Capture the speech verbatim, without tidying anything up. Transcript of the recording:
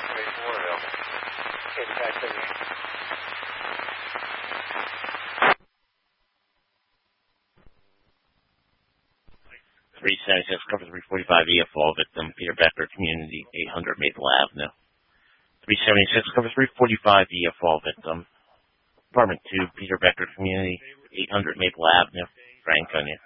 twenty-four available. Okay, the guy's sitting here. three seventy-six, cover three forty-five E F fall victim, Peter Becker, Community, eight hundred Maple Avenue. three seventy-six, cover three forty-five E F fall victim, Apartment two, Peter Becker, Community, eight hundred Maple Avenue, Franconia.